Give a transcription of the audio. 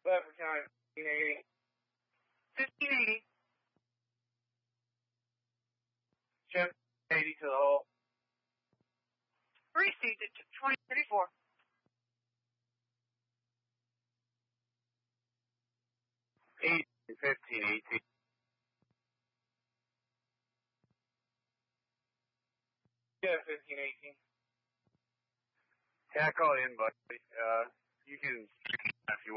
Bedford County, 1580. 1580. Jim, 80 to the hole. Received it to 2034. 1518. Yeah, 1518. Tackle in, buddy. You can, if you want.